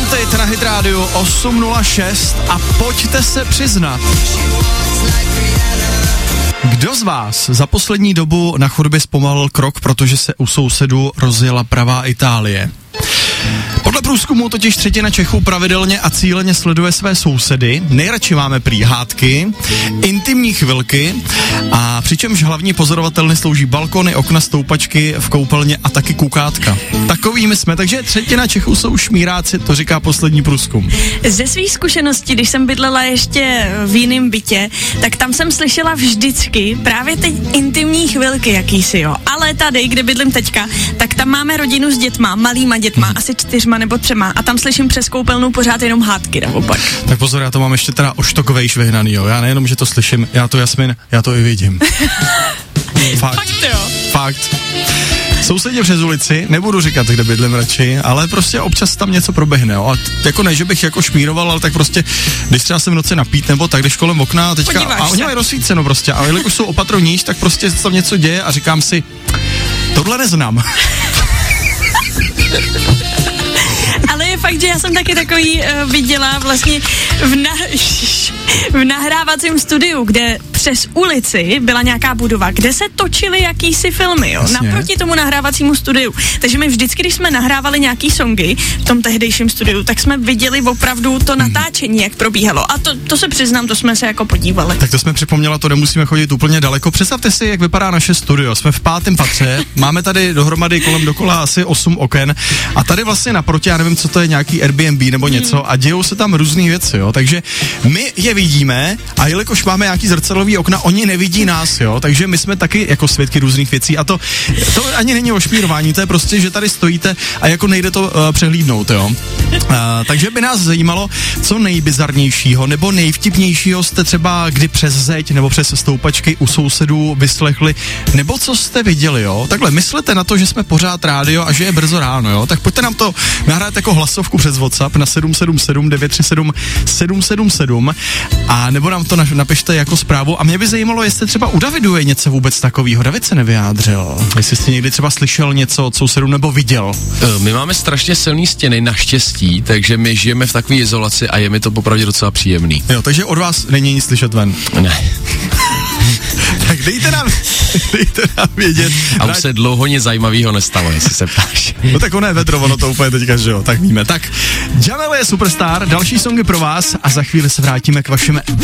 Wanted na Hit Radio 8.06 a pojďte se přiznat. Kdo z vás za poslední dobu na chodbě zpomalil krok, protože se u sousedů rozjela pravá Itálie? Podle průzkumu totiž třetina Čechů pravidelně a cíleně sleduje své sousedy, nejradši máme prý hádky, intimní chvilky a přičemž hlavní pozorovatelny slouží balkony, okna, stoupačky v koupelně a taky kukátka. Takovými jsme, takže třetina Čechů jsou šmíráci, to říká poslední průzkum. Ze svých zkušeností, když jsem bydlela ještě v jiném bytě, tak tam jsem slyšela vždycky právě ty intimní chvilky jakýsi, jo. Ale tady, kde bydlím teďka, tak tam máme rodinu s dětma, malýma dětma, asi 4 nebo 3 a tam slyším přes koupelnu pořád jenom hádky naopak. Tak pozor, já to mám ještě teda oštokovejš vyhnaný, jo. Já nejenom, že to slyším, já to Jasmin, já to i vidím. Fakt jo. Fakt. Sousedě přes ulici, nebudu říkat, kde bydlím radši, ale prostě občas tam něco proběhne, jo. A jako ne, že bych jako šmíroval, ale tak prostě, když třeba se v noci napít, nebo tak, když kolem okna teďka, a oni mají rozsvíceno prostě, a jelikož jsou opatro níž, tak prostě tam něco děje a říkám si, tohle neznám. Ale je fakt, že já jsem taky takový viděla vlastně v nahrávacím studiu, kde přes ulici byla nějaká budova, kde se točily jakýsi filmy, jo, naproti tomu nahrávacímu studiu. Takže my vždycky, když jsme nahrávali nějaký songy v tom tehdejším studiu, tak jsme viděli opravdu to natáčení, jak probíhalo. A to se přiznám, to jsme se jako podívali. Tak to jsme připomněla, to nemusíme chodit úplně daleko. Představte si, jak vypadá naše studio. Jsme v 5. patře, máme tady dohromady kolem dokola asi 8 oken a tady vlastně naproti, já nevím, co to je, nějaký Airbnb nebo něco a dějou se tam různé věci, jo. Takže my je vidíme a jelikož máme nějaký zrcadlový okna, oni nevidí nás, jo. Takže my jsme taky jako svědky různých věcí a to ani není o šmírování, to je prostě, že tady stojíte a jako nejde to přehlídnout, jo. Takže by nás zajímalo, co nejbizarnějšího nebo nejvtipnějšího jste třeba kdy přes zeď nebo přes stoupačky u sousedů vyslechli, nebo co jste viděli, jo. Takhle myslete na to, že jsme pořád rádio a že je brzo ráno, jo. Tak pojďte nám to nahrát jako hlasovku přes WhatsApp na 777 937 777 a nebo nám to napište jako zprávu. A mě by zajímalo, jestli třeba u Davidu je něco vůbec takového. David se nevyjádřil. Jestli jste někdy třeba slyšel něco od sousedů nebo viděl. My máme strašně silný stěny, naštěstí, takže my žijeme v takové izolaci a je mi to popravdě docela příjemný. Jo, takže od vás není nic slyšet ven. Ne. Tak dejte nám vědět. A už se dlouho nic zajímavého nestalo, jestli se ptáš. No tak ono je vedro, ono to úplně teďka, že jo, tak víme. Tak, Jamel je superstar, další songy pro vás a za chvíli se vrátíme k vašim